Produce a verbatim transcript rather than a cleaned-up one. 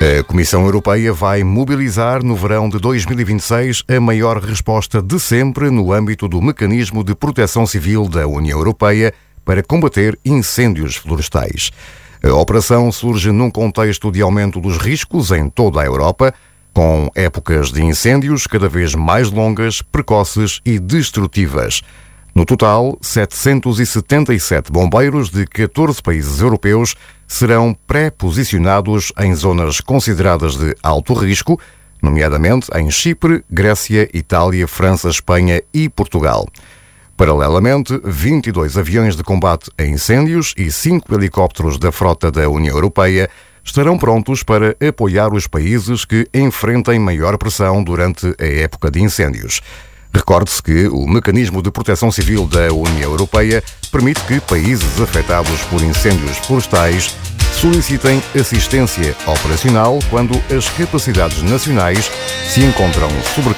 A Comissão Europeia vai mobilizar no verão de dois mil e vinte e seis a maior resposta de sempre no âmbito do Mecanismo de Proteção Civil da União Europeia para combater incêndios florestais. A operação surge num contexto de aumento dos riscos em toda a Europa, com épocas de incêndios cada vez mais longas, precoces e destrutivas. No total, setecentos e setenta e sete bombeiros de catorze países europeus serão pré-posicionados em zonas consideradas de alto risco, nomeadamente em Chipre, Grécia, Itália, França, Espanha e Portugal. Paralelamente, vinte e dois aviões de combate a incêndios e cinco helicópteros da frota da União Europeia estarão prontos para apoiar os países que enfrentem maior pressão durante a época de incêndios. Recorde-se que o Mecanismo de Proteção Civil da União Europeia permite que países afetados por incêndios florestais solicitem assistência operacional quando as capacidades nacionais se encontram sobrecarregadas.